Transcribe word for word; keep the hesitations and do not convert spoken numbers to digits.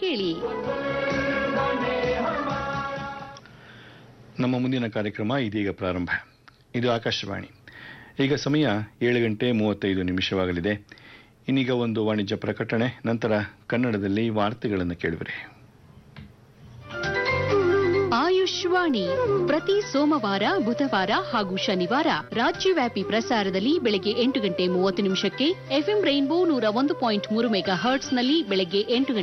ಕೇಳಿ. ನಮ್ಮ ಮುಂದಿನ ಕಾರ್ಯಕ್ರಮ ಇದೀಗ ಪ್ರಾರಂಭ. ಇದು ಆಕಾಶವಾಣಿ. ಈಗ ಸಮಯ ಏಳು ಗಂಟೆ ಮೂವತ್ತೈದು ನಿಮಿಷವಾಗಲಿದೆ. ಇನ್ನೀಗ ಒಂದು ವಾಣಿಜ್ಯ ಪ್ರಕಟಣೆ, ನಂತರ ಕನ್ನಡದಲ್ಲಿ ವಾರ್ತೆಗಳನ್ನು ಕೇಳುವಿರಿ. ಆಯುಷ್ವಾಣಿ ಪ್ರತಿ ಸೋಮವಾರ, ಬುಧವಾರ ಹಾಗೂ ಶನಿವಾರ ರಾಜ್ಯವ್ಯಾಪಿ ಪ್ರಸಾರದಲ್ಲಿ ಬೆಳಗ್ಗೆ ಎಂಟು ಗಂಟೆ ಮೂವತ್ತು ನಿಮಿಷಕ್ಕೆ, ಎಫ್ಎಂ ರೈನ್ಬೋ ನೂರ ಒಂದು ಪಾಯಿಂಟ್ ಮೂರು ಮೆಗಾ ಹರ್ಟ್ಸ್ನಲ್ಲಿ ಬೆಳಗ್ಗೆ ಎಂಟು